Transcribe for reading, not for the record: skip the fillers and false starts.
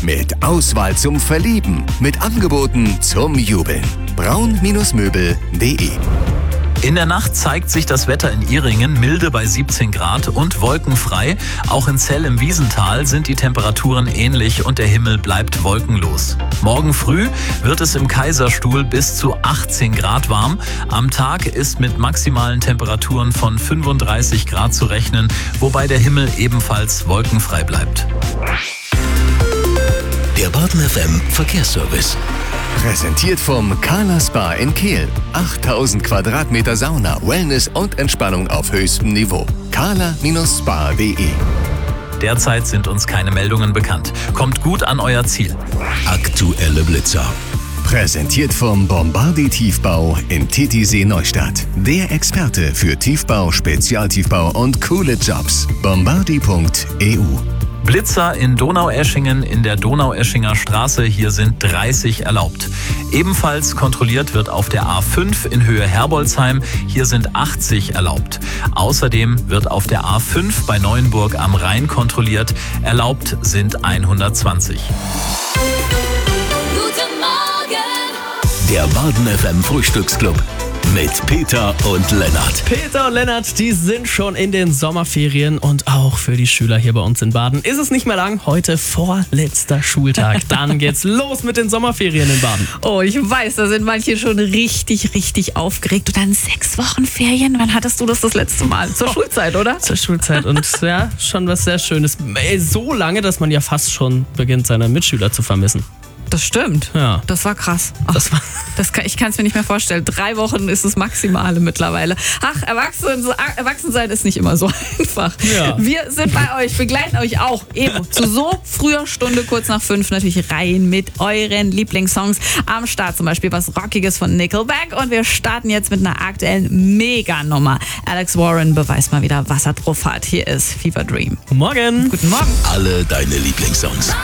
Mit Auswahl zum Verlieben. Mit Angeboten zum Jubeln. braun-möbel.de. In der Nacht zeigt sich das Wetter in Ihringen milde bei 17 Grad und wolkenfrei. Auch in Zell im Wiesental sind die Temperaturen ähnlich und der Himmel bleibt wolkenlos. Morgen früh wird es im Kaiserstuhl bis zu 18 Grad warm. Am Tag ist mit maximalen Temperaturen von 35 Grad zu rechnen, wobei der Himmel ebenfalls wolkenfrei bleibt. Der Baden FM Verkehrsservice. Präsentiert vom Carla Spa in Kehl. 8000 Quadratmeter Sauna, Wellness und Entspannung auf höchstem Niveau. carla-spa.de. Derzeit sind uns keine Meldungen bekannt. Kommt gut an euer Ziel. Aktuelle Blitzer. Präsentiert vom Bombardi Tiefbau in Titisee Neustadt. Der Experte für Tiefbau, Spezialtiefbau und coole Jobs. bombardi.eu. Blitzer in Donaueschingen in der Donaueschinger Straße. Hier sind 30 erlaubt. Ebenfalls kontrolliert wird auf der A5 in Höhe Herbolzheim. Hier sind 80 erlaubt. Außerdem wird auf der A5 bei Neuenburg am Rhein kontrolliert. Erlaubt sind 120. Guten Morgen! Der Baden FM Frühstücksclub mit Peter und Lennart. Peter und Lennart, die sind schon in den Sommerferien und auch für die Schüler hier bei uns in Baden ist es nicht mehr lang. Heute vorletzter Schultag. Dann geht's los mit den Sommerferien in Baden. Oh, ich weiß, da sind manche schon richtig aufgeregt. Und dann 6 Wochen Ferien. Wann hattest du das letzte Mal? Zur Schulzeit, oder? Zur Schulzeit und ja, schon was sehr Schönes. So lange, dass man ja fast schon beginnt, seine Mitschüler zu vermissen. Das stimmt. Ja. Das war krass. Ach, Das war ich kann es mir nicht mehr vorstellen. 3 Wochen ist das Maximale mittlerweile. Ach, Erwachsensein ist nicht immer so einfach. Ja. Wir sind bei euch, begleiten euch auch eben zu so früher Stunde, kurz nach 5, natürlich rein mit euren Lieblingssongs. Am Start zum Beispiel was Rockiges von Nickelback. Und wir starten jetzt mit einer aktuellen Mega-Nummer. Alex Warren beweist mal wieder, was er drauf hat. Hier ist Fever Dream. Morgen. Guten Morgen. Alle deine Lieblingssongs.